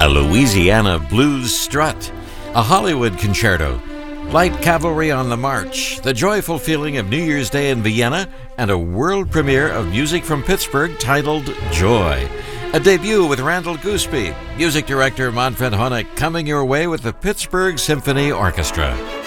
A Louisiana blues strut, a Hollywood concerto, light cavalry on the march, the joyful feeling of New Year's Day in Vienna, and a world premiere of music from Pittsburgh titled Joy. A debut with Randall Gooseby, music director Manfred Honeck coming your way with the Pittsburgh Symphony Orchestra.